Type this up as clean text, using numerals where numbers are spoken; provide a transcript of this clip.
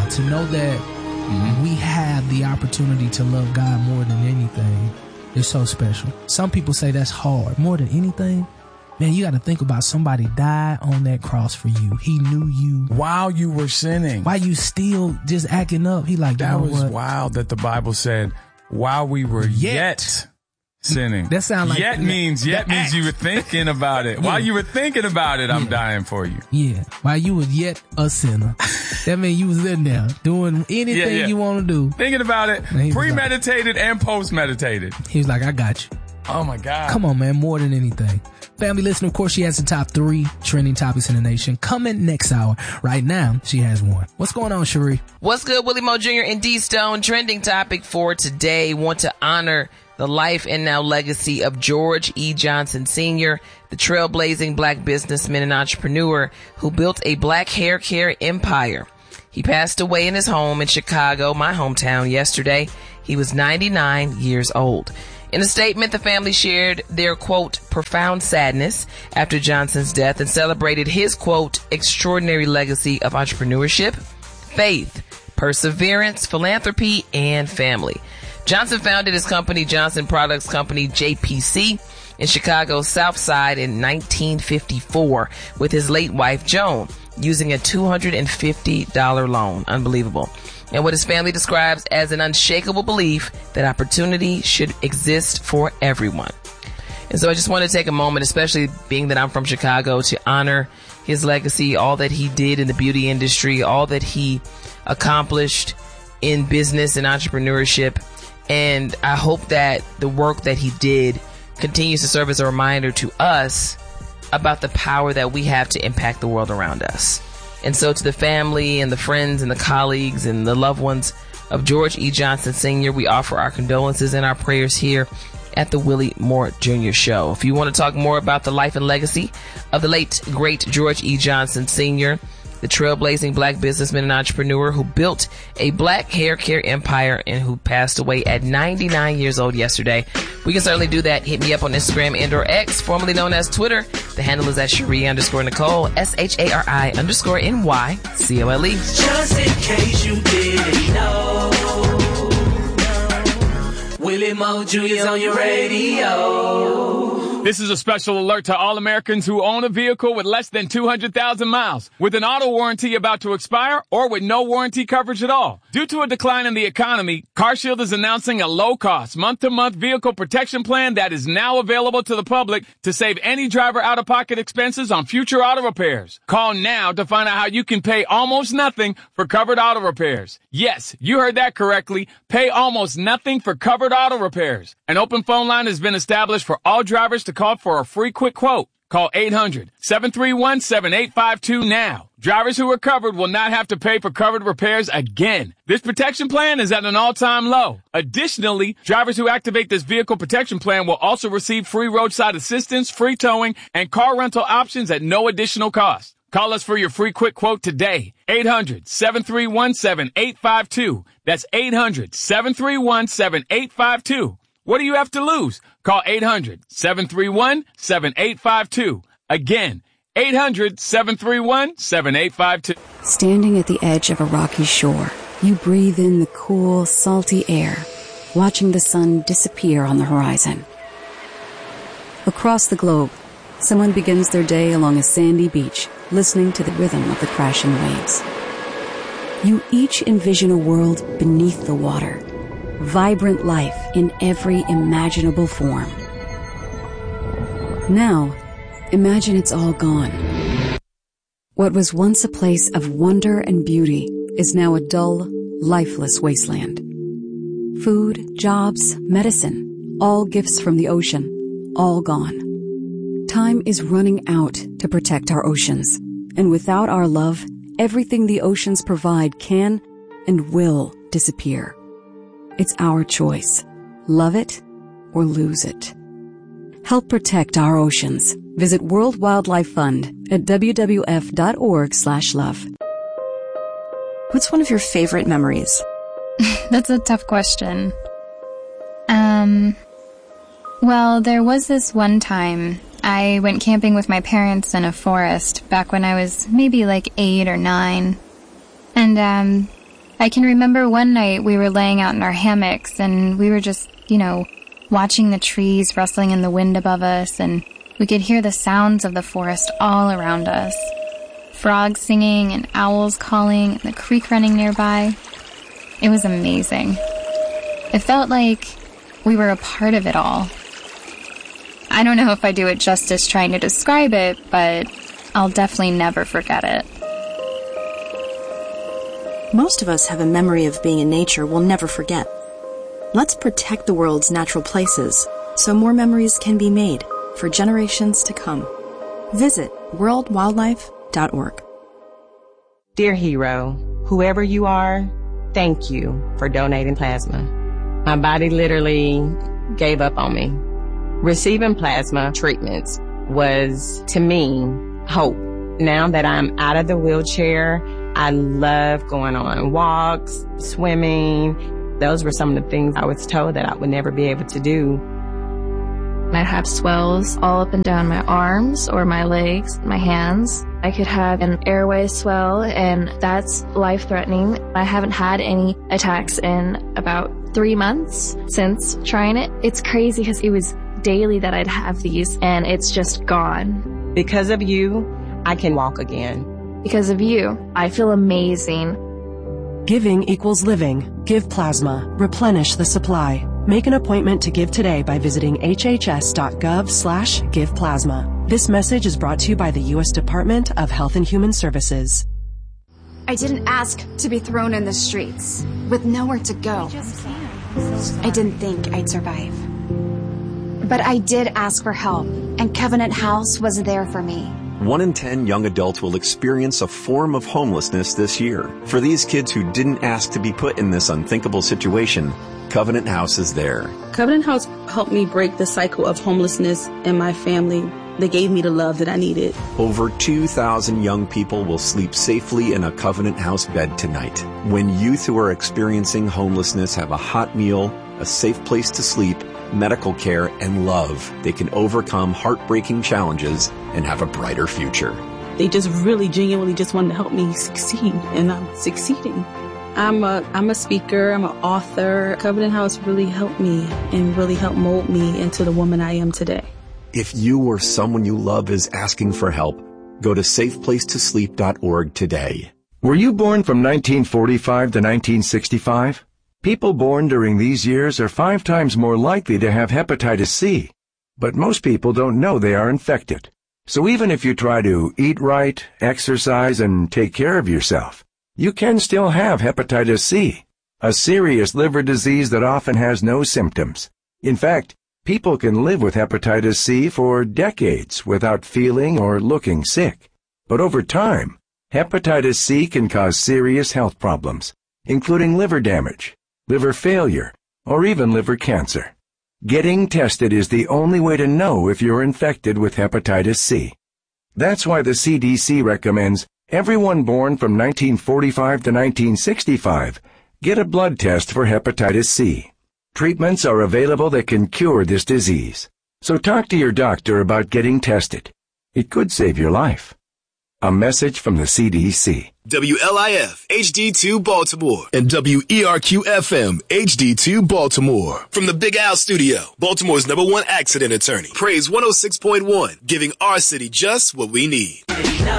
to know that we have the opportunity to love God more than anything is so special. Some people say that's hard. More than anything, man, you got to think about somebody died on that cross for you. He knew you while you were sinning. While you still just acting up. He like, that was wild that the Bible said while we were yet sinning. That sounds like yet means you were thinking about it. While you were thinking about it, I'm dying for you. Yeah. While you was yet a sinner. That means you was in there doing anything you want to do. Thinking about it, premeditated and post-meditated. He was like, I got you. Oh my God. Come on, man. More than anything. Family listener, of course, she has the top 3 trending topics in the nation. Coming next hour. Right now, she has one. What's going on, Cherie? What's good, Willie Moe Jr. and D Stone? Trending topic for today. Want to honor the life and now legacy of George E. Johnson Sr., the trailblazing black businessman and entrepreneur who built a black hair care empire. He passed away in his home in Chicago, my hometown, yesterday. He was 99 years old. In a statement, the family shared their, quote, profound sadness after Johnson's death and celebrated his, quote, extraordinary legacy of entrepreneurship, faith, perseverance, philanthropy, and family. Johnson founded his company, Johnson Products Company, JPC, in Chicago's South Side in 1954 with his late wife, Joan, using a $250 loan. Unbelievable. And what his family describes as an unshakable belief that opportunity should exist for everyone. And so I just want to take a moment, especially being that I'm from Chicago, to honor his legacy, all that he did in the beauty industry, all that he accomplished in business and entrepreneurship. And I hope that the work that he did continues to serve as a reminder to us about the power that we have to impact the world around us. And so to the family and the friends and the colleagues and the loved ones of George E. Johnson Sr., we offer our condolences and our prayers here at the Willie Moore Jr. Show. If you want to talk more about the life and legacy of the late, great George E. Johnson Sr., the trailblazing black businessman and entrepreneur who built a black hair care empire and who passed away at 99 years old yesterday, we can certainly do that. Hit me up on Instagram and or X, formerly known as Twitter. The handle is at Cherie_Nicole, SHARI_NYCOLE. Just in case you didn't know, Willie Moe Jr.'s on your radio. This is a special alert to all Americans who own a vehicle with less than 200,000 miles, with an auto warranty about to expire, or with no warranty coverage at all. Due to a decline in the economy, CarShield is announcing a low-cost, month-to-month vehicle protection plan that is now available to the public to save any driver out-of-pocket expenses on future auto repairs. Call now to find out how you can pay almost nothing for covered auto repairs. Yes, you heard that correctly. Pay almost nothing for covered auto repairs. An open phone line has been established for all drivers to call for a free quick quote. Call 800-731-7852 now. Drivers who are covered will not have to pay for covered repairs again. This protection plan is at an all-time low. Additionally, drivers who activate this vehicle protection plan will also receive free roadside assistance, free towing, and car rental options at no additional cost. Call us for your free quick quote today. 800-731-7852. That's 800-731-7852. What do you have to lose? Call 800-731-7852. Again, 800-731-7852. Standing at the edge of a rocky shore, you breathe in the cool, salty air, watching the sun disappear on the horizon. Across the globe, someone begins their day along a sandy beach, listening to the rhythm of the crashing waves. You each envision a world beneath the water, vibrant life in every imaginable form. Now, imagine it's all gone. What was once a place of wonder and beauty is now a dull, lifeless wasteland. Food, jobs, medicine, all gifts from the ocean, all gone. Time is running out to protect our oceans, and without our love, everything the oceans provide can and will disappear. It's our choice. Love it or lose it. Help protect our oceans. Visit World Wildlife Fund at wwf.org/love. What's one of your favorite memories? That's a tough question. Well, there was this one time I went camping with my parents in a forest back when I was maybe like 8 or 9. And I can remember one night we were laying out in our hammocks and we were just, watching the trees rustling in the wind above us, and we could hear the sounds of the forest all around us. Frogs singing and owls calling and the creek running nearby. It was amazing. It felt like we were a part of it all. I don't know if I do it justice trying to describe it, but I'll definitely never forget it. Most of us have a memory of being in nature we'll never forget. Let's protect the world's natural places so more memories can be made for generations to come. Visit worldwildlife.org. Dear hero, whoever you are, thank you for donating plasma. My body literally gave up on me. Receiving plasma treatments was, to me, hope. Now that I'm out of the wheelchair, I love going on walks, swimming. Those were some of the things I was told that I would never be able to do. I'd have swells all up and down my arms or my legs, my hands. I could have an airway swell, and that's life-threatening. I haven't had any attacks in about 3 months since trying it. It's crazy because it was daily that I'd have these, and it's just gone. Because of you, I can walk again. Because of you, I feel amazing. Giving equals living. Give plasma. Replenish the supply. Make an appointment to give today by visiting hhs.gov/giveplasma. This message is brought to you by the U.S. Department of Health and Human Services. I didn't ask to be thrown in the streets with nowhere to go. I didn't think I'd survive. But I did ask for help, and Covenant House was there for me. 1 in 10 young adults will experience a form of homelessness this year. For these kids who didn't ask to be put in this unthinkable situation, Covenant House is there. Covenant House helped me break the cycle of homelessness in my family. They gave me the love that I needed. Over 2,000 young people will sleep safely in a Covenant House bed tonight. When youth who are experiencing homelessness have a hot meal, a safe place to sleep, medical care, and love, they can overcome heartbreaking challenges and have a brighter future. They just really genuinely just wanted to help me succeed, and I'm succeeding. I'm a speaker, I'm an author. Covenant House really helped me and really helped mold me into the woman I am today. If you or someone you love is asking for help, go to safeplacetosleep.org today. Were you born from 1945 to 1965? People born during these years are 5 times more likely to have hepatitis C. But most people don't know they are infected. So even if you try to eat right, exercise, and take care of yourself, you can still have hepatitis C, a serious liver disease that often has no symptoms. In fact, people can live with hepatitis C for decades without feeling or looking sick. But over time, hepatitis C can cause serious health problems, including liver damage, liver failure, or even liver cancer. Getting tested is the only way to know if you're infected with hepatitis C. That's why the CDC recommends everyone born from 1945 to 1965 get a blood test for hepatitis C. Treatments are available that can cure this disease. So talk to your doctor about getting tested. It could save your life. A message from the CDC. WLIF HD2 Baltimore and WERQ-FM HD2 Baltimore. From the Big Al Studio, Baltimore's #1 accident attorney. Praise 106.1, giving our city just what we need.